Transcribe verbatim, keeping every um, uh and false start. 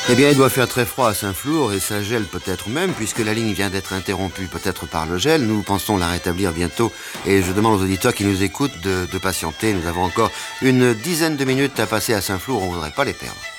Eh bien, il doit faire très froid à Saint-Flour et ça gèle peut-être même puisque la ligne vient d'être interrompue peut-être par le gel. Nous pensons la rétablir bientôt et je demande aux auditeurs qui nous écoutent de, de patienter. Nous avons encore une dizaine de minutes à passer à Saint-Flour, on ne voudrait pas les perdre.